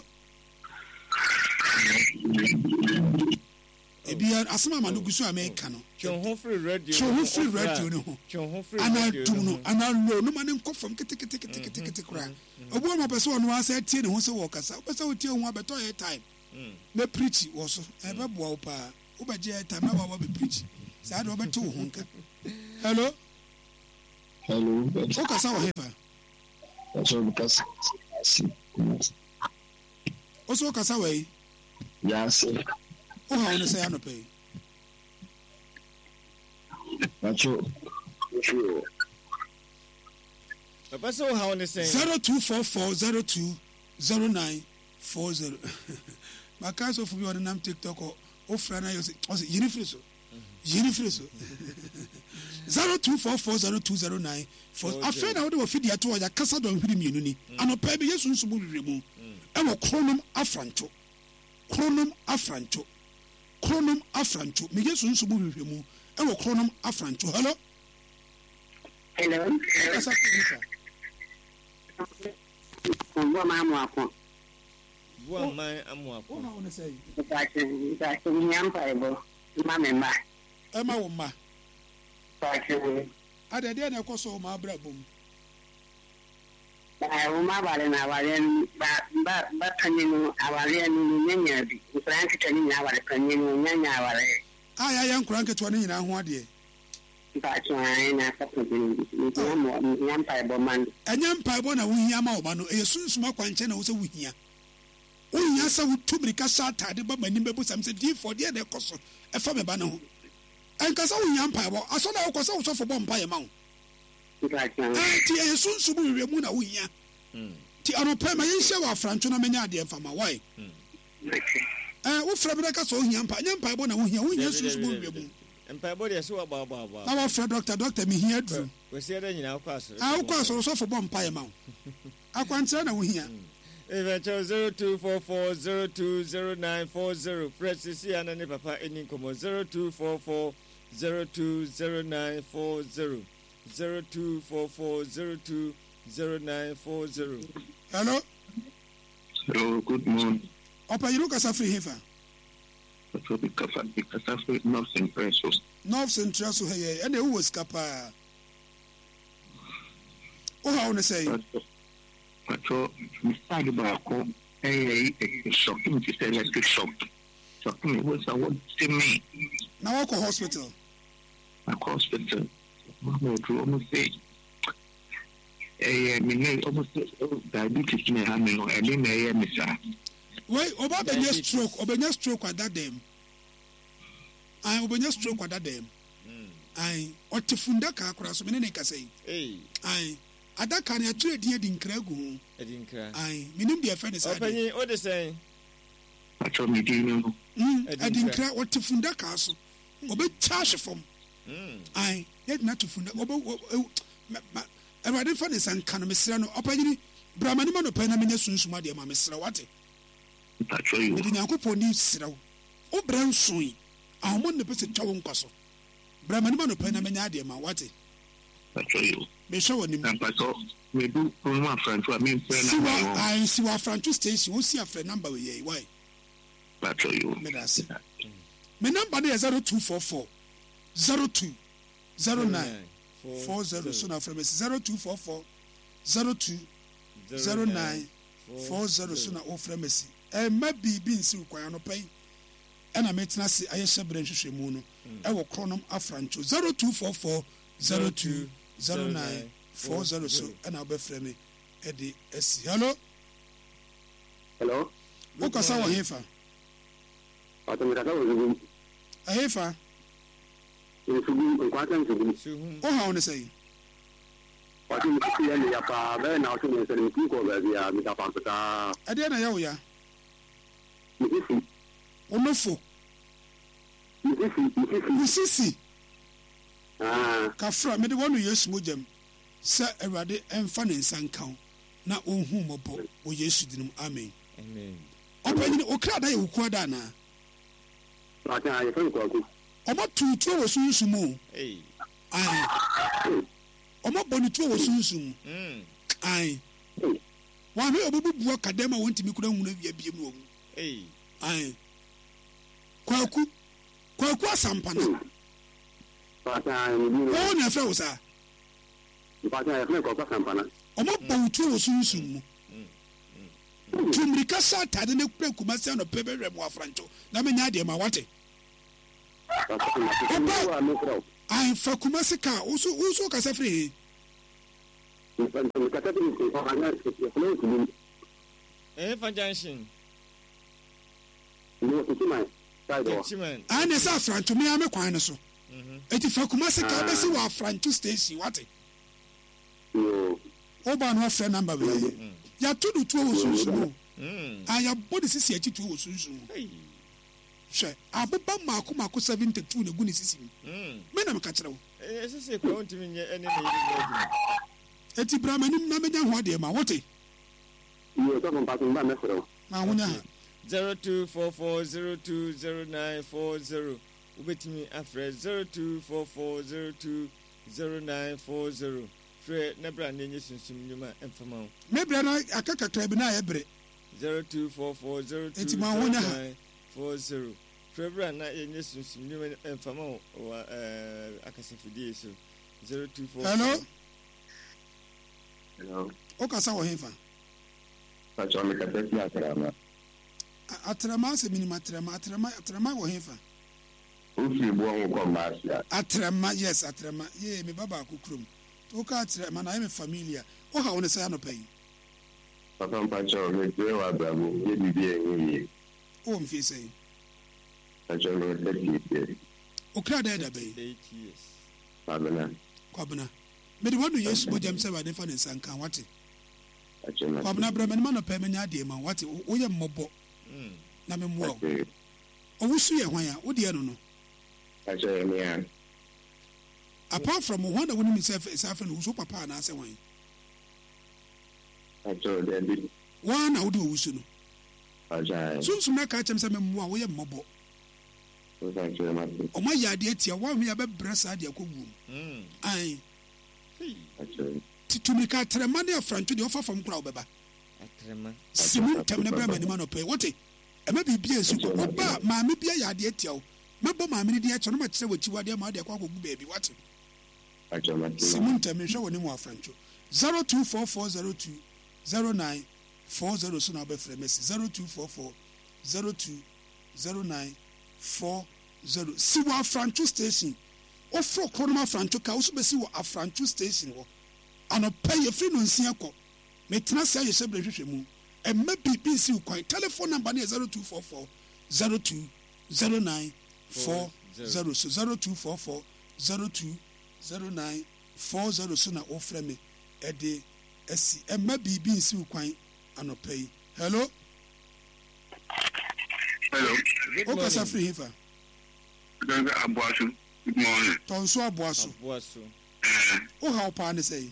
ebia asema ma no gusu a meka no twɛn ho firi radio twɛn ho firi radio no ho twɛn ho firi ana radio dum no ana lo no ma ne nkɔ fam kete kete kete kete kete kora obu ma pɛ so ɔno asa tie ne ho sɛ wɔ kasa wopɛ sɛ wotie ho abɛtɔ yɛ time na preach wɔ so ɛbɛboa wo paa wobɛgye yɛ time na wa wa be preach saa de wobɛto wo ho nka hello Hello. o kasa wɔ hefa That's all because o so kasa wɔ yi yes. o ha o ne sɛ ano pɛ That's all. Papa so how on the same zero two four four zero two zero nine four zero. My cousin for me on the TikTok or Ofrana, I was Unifriso. Unifriso. Zero two four four zero two zero nine four. I found out what feed to a Cassado and Pidimuni, and a baby yes, soon to remove. And a chronum affranto. Chronum affranto. Chronum affranto. Me yes, soon to remove. And a chronum affranto. Hello? Hello. Yes, I think. Ngwa mamu ako. Bua man amwa ko. What I want to say? Itachi itachi nyampa ebo. Mama mba. Emma Woma. Itachi. Ada dia na koso ma bra bom. Ba uma bale na bale ba ba ba kanyenu awale anu nyanya bi. Frank tani na awale kanyenu nyanya awale. Aya ya nkura nketo ne nyina ho ade. Itachi ai na sapo bi. Nyampa nyampa ebo man. Enya mpaebo na wohia ma oba no e sunsuma kwanche na wo se wohia. Wohia sa wo tubrika sa atade ba manim bebu sam se di for de na ekoso e fa me ba na ho. Enka sa wohia mpaebo aso na wo kosa wo sofo bo mpae ma wo. Itachi. Eh ti e sunsumu wiwe mu na wohia. Ti anopa ma yenhye wa afrancho na menya ade mfa ma why. Eh wo fra bi ka so wohia mpa nya mpaebo na wohia wohia sunsumu wiwe mu. Mpaebo de so ba ba ba. Na wa fra doctor doctor me hia dru. We say that nyina kwa so. Ah wo kwa so sofo bo mpae ma wo. Akwantre na wohia. Eventual zero two four four zero two zero nine four zero. Press C and any papa any como zero two four four zero two zero nine four zero. Zero two four four zero two zero nine four zero. Hello. Hello, good morning. Opa you look as a free hefa. So because I because I feel nothing precious. North Central so hey and who was kapa. Oh how to say? But so we started back home. Hey, shocking to say electric shock. Shocking was I want to see me. Now I go hospital. I go hospital. Mama drew almost say. Hey, I mean, almost diabetes me having no. I didn't hear me, sir. Wait, oba benye stroke, obenya stroke at that them. I obenya stroke at that them. I otifunda ka akura so menene ka say. Eh. I adaka na atu edi edi nkra gu. Edi nkra. I minim dia friend is. Opanyi o de say. I told me do you know. Mm. Edi nkra otifunda ka so. Obe charge from. Mm. I yet not to funda obe Everybody friend is an kana mesra no opanyi bramani ma no pa na menya sunsuma dia ma mesra wate. That's you. Mede nyankopɔ ni siraw wo bra nsoyi ahomɔ ne pese twa wo nkwaso bra mani ma no pɛ na menya ade ma wate That's you. me hwɛ wɔ nim And but so we do from one friend to I mean friend. siwa I siwa franco station wo si afrɛ number we yɛ why That's you. me da se me number ne yɛ zero two four four zero two zero nine four zero so na afrɛ me zero two four four zero two zero nine four zero so na ofrɛ me si eh ma bibi nsi kwan no pai ɛna metena se ayɛ hyɛ brɛ nhwehwɛ mu no ɛwɔ kronom afrancho zero two four four zero two zero nine four zero so ɛna wobɛfrɛ me ɛde asi hello Hello. wo kasa wɔ hefa Atomira ka wo hefa nsugu nkwata nsugu. Suhum. wo ha wo ne sɛ Watu mkiki ya ni ya pa be na watu mwenye ni kiko be ya mitapanta. ɛdeɛ na yɛ wo ya Mkisi wo nofo mkisi mkisi. wo sisi Ah. kafra mede wɔno yesu mogyam sɛ awurade ɛmfa ne nsa nka wo na ɔnhu mmɔbɔ wɔ yesu dinim amen Amen. ɔpanyini okra da yɛ wo kua da anaa Ata ya fa ko ko. ɔmɔ tutuo wɔ sunsun mu Hey. ayi ɔmɔ bɔ ne tuo wɔ sunsun mu Mm. ayi wɔahwɛ ɔbɛbu bua kadɛm a wɔntumi kura nwuna wia biem wɔ mu Hey. ayi kwaku kwaku asampana Ata ni ni. wɔn na ɛfrɛ wo saa Ata ya fa ko ko sampana. ɔmɔ bɔ wo tuo wɔ sunsun mu tumirika sa atade ne kura kumasi ano pɛ bɛhwɛ mu afrancho na menya adeɛ ma wate Ata wa no kro. ai fa Kumasi ka uso uso ka sa free eh fa junction no Kichiman side o Kichiman ai ne sa Francho me ame kwan ne so mhm eti fa Kumasi ka be si wa Francho station what yo oba no frɛ number be ya to do to osunsun no mm aya body sisi achi to osunsun hwɛ abeba maako maako seventy-two na gu ne sisi mm me na me ka kyerɛ wo eh sisi ko ntimi nye ene ne yi eti brama ni na menya ho ade ma wote yo to kon patin ba me fro ma wonya ha zero two four four zero two zero nine four zero ubetimi afre zero two four four zero two zero nine four zero fre nebra nenye sunsum nyuma emfama me bra na akakakra bi na ya bre zero two four four zero two eti ma wonya ha four zero fre bra na yenye sunsum nyuma emfama wa eh akasafidie so zero two four hello hello o ka sa wo hefa pa cho me ka tesi atrama atrama se minima atrama atrama atrama wo hefa o fi bo won ko masia atrama yes atrama ye me baba akukrum o ka atrama na me familia o ha woni say anopai papa pa cho me je wa bravo ye bi bi enyi o mfi say pa cho me tesi o kra da da bai eight years babana kwabna me de wonu yesu bojam say ba de fa ne sanka wate pa cho me kwabna bra me ma no pa me nya de ma wate o ye mmobo mm na me mwo o wusu ye hwan ya wo de no no pa cho me ya apart from one that wouldn't self self and who papa na say wan pa cho de bi one na wo de wusu no pa ja so so na ka chem say me mwo wo ye mmobo o sa cho ma o ma ya de etia wa me ya be bresa de akogum mm ai pa cho titumi ka trema ne afranto de ofa fam kura obeba atrema simu tem ne bra mani ma no pe wote e ma bibia esu ko oba ma me bia ya de etia o mebo ma me ne de echa no ma kire wachi wade ma de akwa kogu baabi wote pa cho ma simu tem hwe woni mu afranto zero two four four zero two zero nine four zero so na be frɛ mesi zero two four four zero two zero nine four zero siwa afranto station ofro kronoma afranto ka uso besi wo afranto station wo anopa ye free no nsia kɔ metena sɛ ye sebre hwehwɛ mu emma bibi si kwan telephone number ne zero two four four zero two zero nine four zero so zero two four four zero two zero nine four zero so na ofrɛ me ede esi emma bibi si kwan anopa yi hello hello o ka sa free hifa dan abuasu good morning tonso aboaso aboaso o ha opa ne say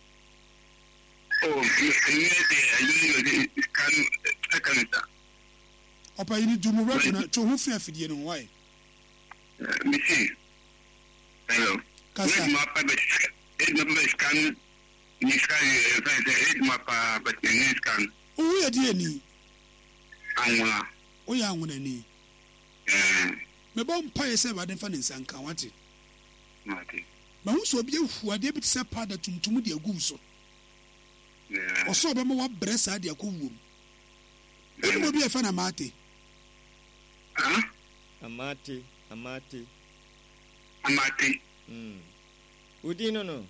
oh me de ayi de kan akanita opa yi ni dumu radio na to hu free afidie no why me see hello Kasa. ma pa be e no me scan ni scan e fa de e ma pa be ni scan o ye die ni anwa o ya anwona ni eh me bɔ mpa ye sɛ ba de fa ne nsanka wate mate ma hu so obi ehu ade bi te sɛ pada tuntum de agu so eh ɔsɔ ɔbɛma wa brɛ saa de akɔwuom ɛni mo bi ɛfa na maate ah amate amate amate mm udi no no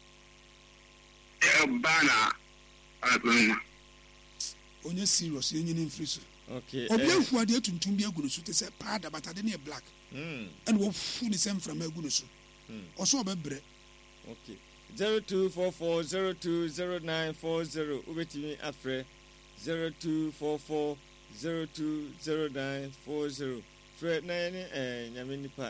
e bana abuma onye serious yenye ne mfiri so okay obi ehu ade tuntum bi agu no so te sɛ pada bata de ne black mm ɛni wɔ fu ne sɛ mframa agu no so ɔsɔ ɔbɛbrɛ okay zero two four four zero two zero nine four zero ubetimi afre zero two four four zero two zero nine four zero fre na ne eh nyame nipa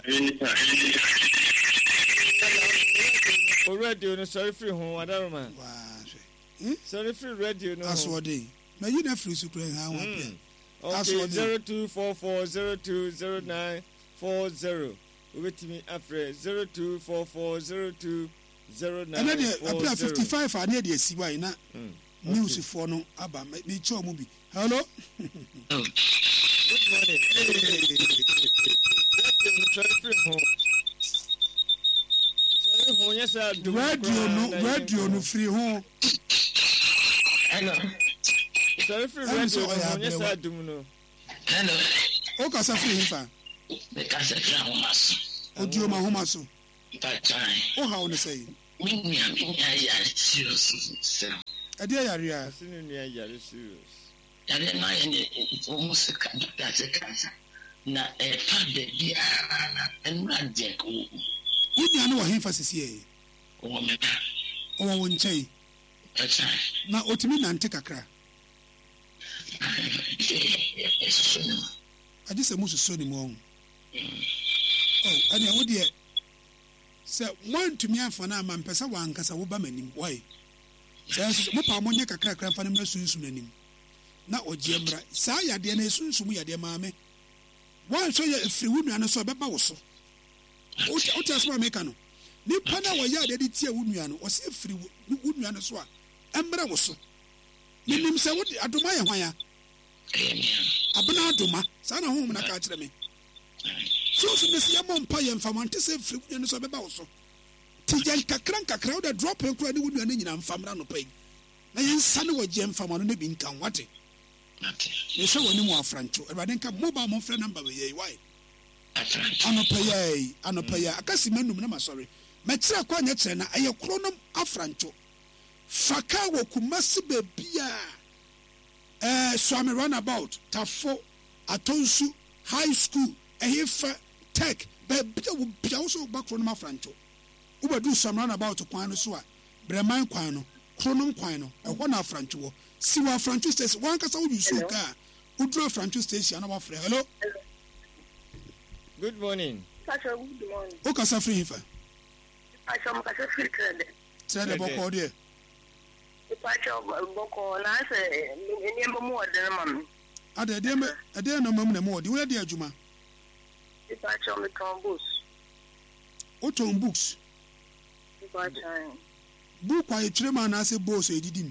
o radio no sorry free ho adaroma waa hwɛ sorry free radio no aso ɔde na yi na firi so kura ha ho apia okay zero two four four zero two zero nine four zero ubetimi afre zero two four four zero two zero nine ɛnɛ deɛ four apia zero fifty-five a ne de asi wa na news for no aba me kyɛ mu bi hello good morning sorry free ho sorry ho yes I do radio no radio no free ho Hello. sorry free I'm radio sorry, no I yes have I do no Hello. o ka sa free hifa Me kasa fra homas. audio ma homa so Oh, how to say? Serious. A dear area. Serious. And then I almost a cancer. Na a father, dear, and not Jack. Would you know what he was here? Woman, or won't say? That's right. Now, what you mean, and take a crack. I just a most sunny moon. Oh, and I would yet. Sir, one to me for now, man, Pesa one, Casawobaman, why? Says, Mopa Monica crack, and Fanny soon. Not what Jemra, Saya, dear Nations, we are dear mammy. Why show you a free woman and a sober bosso? What else my mecano? Nipana wa ya de tia wunnuano o se free wunnuano so a embra wo so nim se wo adoma ye hwan abena adoma sa na ho na ka kire me so so me se yamon pa ye mfam ante se free wunnuano so beba wo so ti jan kakran kakra wo da drop en kura ne wunnuano nyina mfamra no pai na ye nsa ne wo je mfam no ne bi nkan wate ne se woni mu afrancho erade nka mobile mo frɛ number we ye why anopaya anopaya akasi manum na masori metra kwa nya kire na aye kronom afrancho faka wo kumasi bebia eh swami runabout tafo atonsu high school ehifa tech bebia wo bia wo so ba kronom afrancho wo badu swami runabout kwan no so a breman kwan no kronom kwan no ehwo na afrancho wo siwa afrancho station wan kasa wo yusu ka wo dro afrancho station na wa frɛ hello. Good morning. Pastor, good morning. O kasa free hifa. Pastor, mo kasa free trade. Trade boko de. Pastor, boko na se ni mbo mo de na mam. Ade de me ade na mam na mo de we de adwuma. Pastor, me ton books. O ton books. Pastor. Book wa yetire ma na se boss edidim.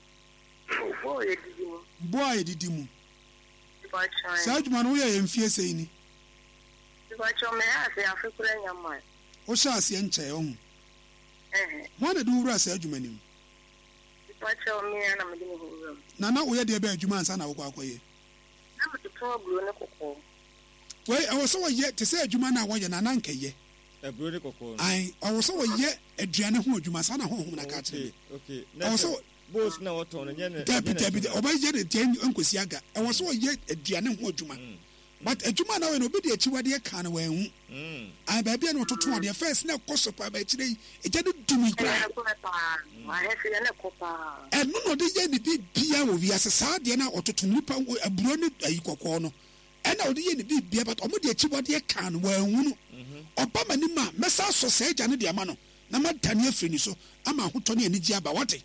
Bo edidim. Bo edidim. Pastor. Sa adwuma no ye mfie sei ni. Pastor, me ase afekura nyama. O sha ase enche o hu. Eh. Mo na de wura sa adwuma nim. Pastor, me na me de wura. Na na wo ye de ba adwuma ansa na wo kwa akoye. Na me to bro ne kokko. We e wo so wo ye te se adwuma na wo ye na na nkeye. E bro ne kokko. Ai, o wo so wo ye aduane ho adwuma sa na ho ho na ka kire. Okay. O wo so boss na wo ton no nye ne. Dabi dabi o ba ye de ten enkosi aga. E wo so wo ye aduane ho adwuma. But adwuma na we no be de achiwade ka na wan hu. Mm. Ai ba bia no toto ade first na koso pa ba chire e je do dumi kra. Ma hefe na kopa. E no no de ye ni bi bia wo wi asesa de na ototo nipa aburo ne ayi kokko no. E na o de ye ni bi bia but o mo de achiwade ka na wan hu no. Oba mani ma mesa so se ja ne de ama no. Na ma tane afri ni so ama hoto ne ani gi aba wote.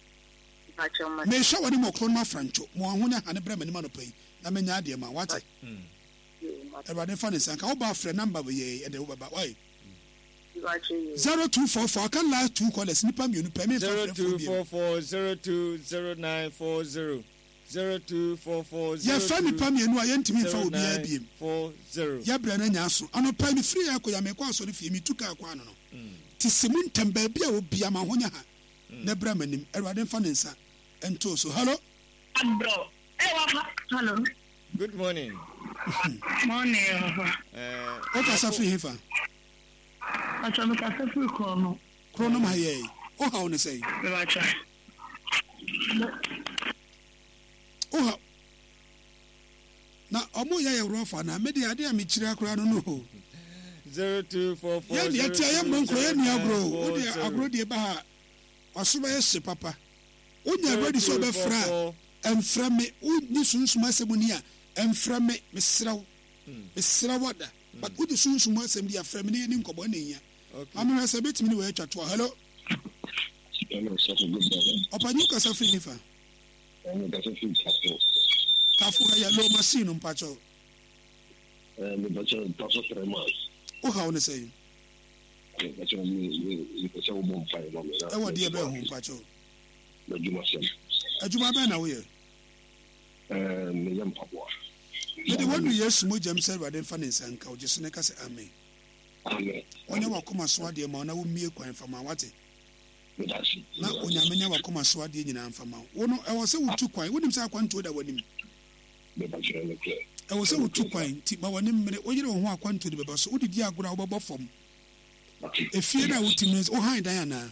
Me sha wani mo kro no afrancho. Mo hu ne ha ne bra mani ma no pai. Na me nya de ma wote. Everybody funny sanka oba frɛ number we ye e de wo baba why zero two four four can last two callers nipa mienu pɛ me zero two four four zero two zero nine four zero zero two four four zero ya fa nipa mienu a yentimi fa obi a biem four zero ya bra na nya so ano pa mi free akoya me kwa so ne fie mi tuka akwa no no ti simu ntamba bia obi ama honya ha na bra manim everybody funny nsa ento so hello Bro. Eh wa hello. Good morning. Morning. Eh, o ka sa free hifa Pastor, me kasa free chrono. chrono ma ye o ha one say Me ba try. o ha na omo ya ye rofa na me de ade a me kire akora no no zero two four four ya de tia ya mo nkro ya ni agro o de agro de ba ha waso ye se papa o nya ready so be fra emfra me o ni sunsuma asemu a emfra me mesraw mesraw da but o di sunsuma asem dia fra me ne ni nkobo na nya amara se betimi ni we atwa to hello Hello, sir. Good morning. opa nyu ka sa free nifa I'm going to feel tapo. tafu ya lo machine mpacho Eh, me bacha tapo tres más. o ha one say Me bacha mi mi bacha o bom fire no me. e wo de be ho mpacho Na juma sem. adwuma be na wo ye Eh, me yam papa. me de wonu yesu mo jam say bade fa ne sanka o jesu ne ka say amen Amen. onya wakoma so ade ma na wo mie kwan fa ma wate Me dashi. na onya menya wakoma so ade nyina mfa ma wo no e wo se wutu kwan wonim say akwanto da wanim Me bacha le clear. e wo se wutu kwan ti ma wanim mere o yire wo ho akwanto de beba so wodi di agora wo bebo fom efie na wutimnes o han dan ana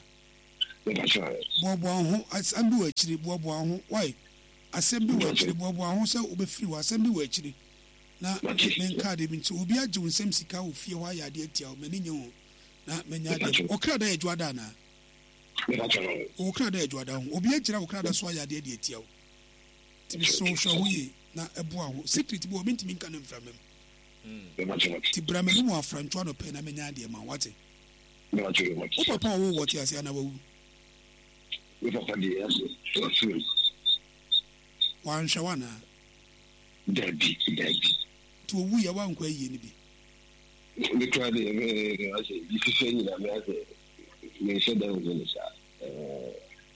bobo ho asambi wa chiri bobo ho why asambi wa chiri bobo ho se obefiri wa asambi wa chiri na men card bi nti obi age wonsem sika wo fie ho ayade atia o mani nye ho na menya de okra da edwa da na okra da edwa da ho obi agira okra da so ayade de atia o ti so so ho yi na eboa ho secret bo obi ntimi nka no mfra mem mm ti brame mu afrancho no pe na menya de ma wate o papa wo wo ti ase na wawu we papa de yes to assume wan shawana daddy daddy to wu ya wan kwa yi ni bi we try the I say this is saying that I say me say that we say eh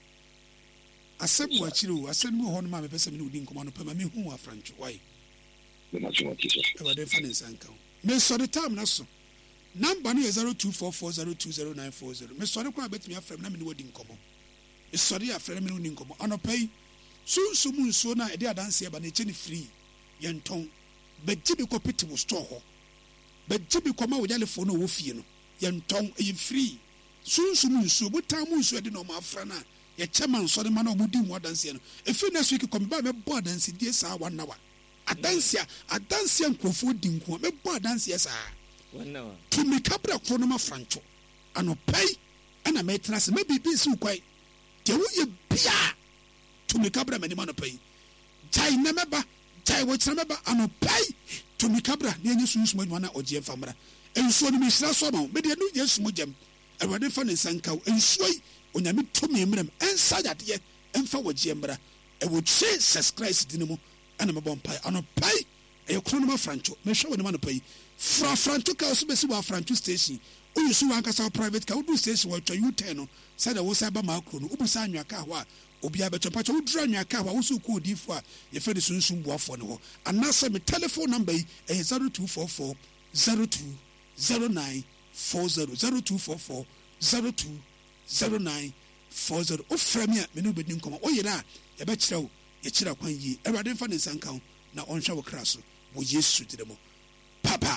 asem wa chiro asem mu ho no ma me pese me no di nkomo no pe ma me hu afrancho why me na chuma kiso e ba de finance anka me so the time na so number no zero two four four zero two zero nine four zero me so the kwa betimi afrem na me no di nkomo e so the afrem me no di nkomo anopai sunsu mu nso na e de adanse e ba na cheni free yenton beji bi ko piti wo store ho beji bi ko ma wo yale fo no wo fie no yenton e free sunsu mu nso botan mu nso e de no ma afra na ye chairman so de ma na omudi mu adanse no e fi next week ko me ba me bo adanse die saa one hour adanse adanse nkrofo di nko me bo adanse saa one hour to me kabra kro no ma francho anopai ana me tena se me bibi su kwai de wo ye bia to me kabra mani ma no pai jai na meba jai wo kyerɛ meba anopai to me kabra ne enye sunsu ma na oje famra ensuo no me hira so ma me de no yesu mo jam awade fa ne sankaw ensuo onyame to me mmerem ensa yade emfa woje mbra e wo Jesus Christ dinimo ana me bon pai anopai e krono ma francho me hwe woni ma no pai fra francho ka so besi wa francho station o yusu wa nkasa private ka wo station wa twa U ten no said wo sa ba ma krono ubusa anwa ka ho a obi abeto pacho wo dura anwa ka ho a wo so ko odifo a ye fe de sunsun boafo ne ho anasa me telephone number is zero two four four zero two zero nine four zero zero two four four zero two zero nine four zero o frame a me no bedi nkomo o yira ye be kire wo ye kire kwan yi Ewurade fa ne sanka ho na onhwa wo kra so wo Yesu diremo papa.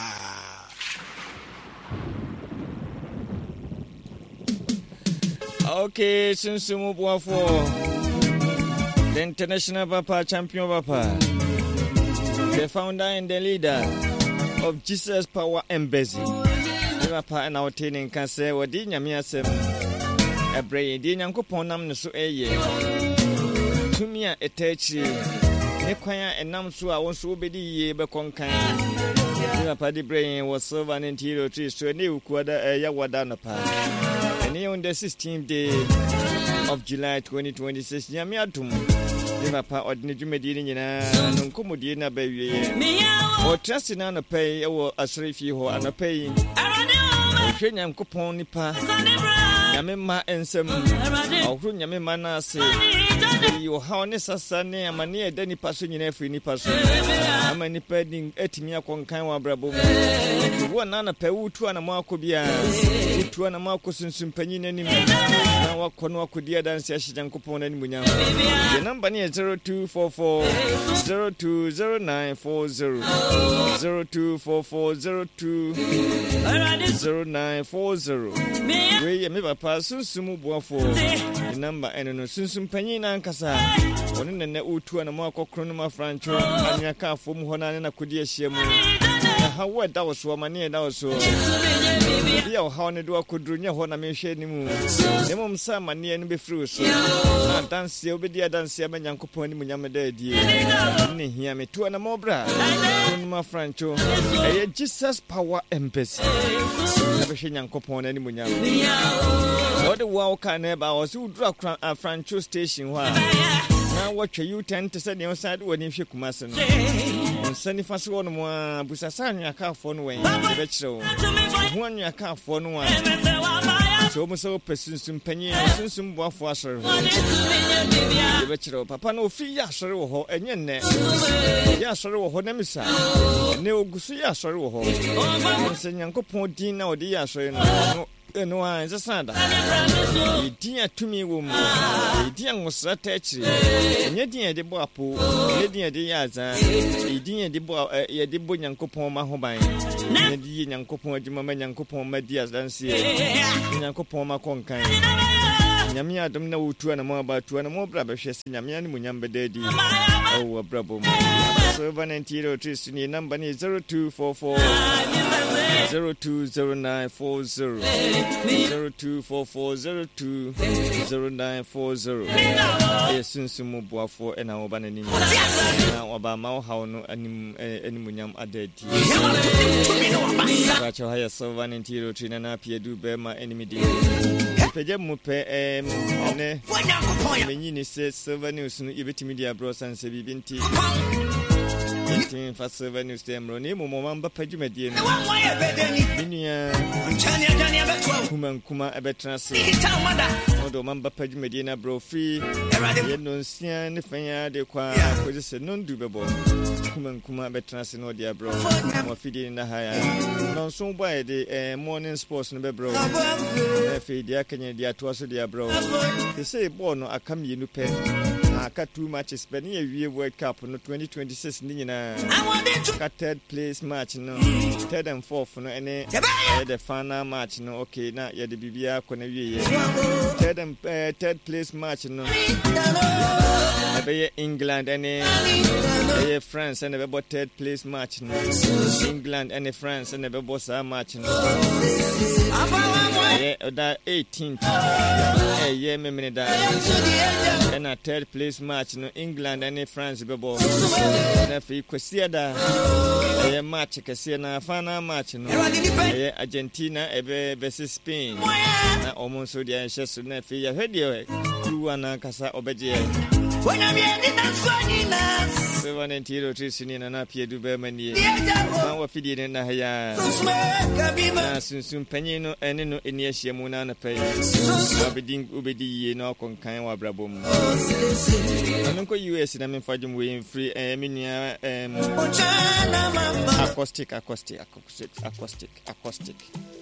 Okay, Sunsumu Buafo, the international papa, champion papa, the founder and the leader of Jesus Power Embassy. Papa and our training can say, what did Yamiasem a brain, did Yanko Ponam so a year? To me, a techi, Nequia and Namsu, I was so bedi ye, but concan. Papa the brain was so an interior tree, so a new quarter a yawadanapa. On the sixteenth day of July twenty twenty-six, Yamiatum, Papa ordinary Medina, Noncomodina baby, or trusting on a pay or a safety or an a pay. Kenyan coupon nipa, Yamima and some, or Yamimana say, your harness a son, and my near Denny passing in every person. I'm many pending etimia con Kawa Brabo. One nana peu to an Amakobia, to an Amakos and Sumpanin anymore. Now, what Conwa could dear dance Yashan coupon and Munya. The number near zero two four four zero two zero nine four zero zero two four four zero two zero nine four zero. Where you may pass Sumu Buafo, the number and no Sunsum Panina and Casa, one in the net to an Amako Chronoma Francho, and Yaka from Honana Kudia Shemu. How what that was woman near that was so. Dear, how ne do I could do your honor me shade moon. The mom some and near and be fruits. And dance the obedient dance, and Yanko Pony Munyamade, dear. Hear me to an amobra. Chronoma Francho, a Jesus Power Embassy. Never seen Yanko Pony any Munyam. What the wow can ever was who drop a Francho station. Now what you tend to send your side when you shook Masson. On Sunday fast one more, Busasan, your car phone way, the vegetable. One your car phone one. So much so persons in penny, some buff washer. The vegetable, Papa no free yasher or and yen net. Yasher or Honemisa. No Gusia sorrow. And send Yanko Pontina or the yasher. no an sesanda edia tumi wo mu edia ngosra tachi enye dia de bo apo enye dia de yaza edia de bo ye de bo nyankopon ma ho ban enye de nyankopon adwuma ma nyankopon ma dia danse nyankopon ma konkan nyame adom na wotua na mo abatu na mo bra be hwese nyame ani munyam bedadi o abrabo mu seven nine zero three ni number ni zero two four four zero two zero nine four zero zero two four four zero two zero nine four zero esunsumu boafo ena oba na nim na oba ma hawo no anim animunyam adadi racho haya seven nine zero three na piedu be ma enemy di peje mu pe em ne menyi ni se seven news no yebetimi dia bro sanse bibinti tin fa seven news tem ro ni mo mamba pajumedie no minia kuma kuma ebetrase odo mamba pajumedie na bro free ye no nsia ne fanya de kwa ko se no ndu bebo kuma kuma ebetrase no dia bro mo fidi na haya no so boy de morning sports no be bro e fe dia kanya dia to so dia bro they say ball no akam yenu pe aka two matches but ni awie World Cup no twenty twenty-six ni nyina ka third place match no third and fourth no ene the final match no okay na ye de bibia ko na wie third and uh, third place match no be England ene be France ene be third place match no England ene France ene be bossa match no yeah that eighteenth eh yeah me me da ena third place match no England and France bebo na fi kwesi da e match kese na final match no e Argentina ebe versus Spain na omo so dia hyeso na fi ya hwede duwa na kasa obeje seven nine zero three sini na na pie du be manie na wa fidie ne na haya na sunsun panyin no ene no eni ahiamu na na pai abedin ubedi ye na konkan wa brabom anko U S na me fajum we free eminia em acoustic acoustic acoustic acoustic acoustic